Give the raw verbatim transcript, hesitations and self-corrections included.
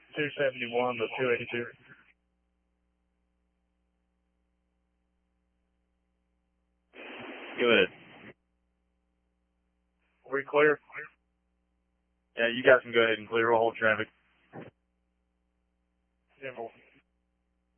two seventy-one to two eighty-two. Go ahead. We clear? Yeah, you guys can go ahead and clear. We'll hold traffic. ten four.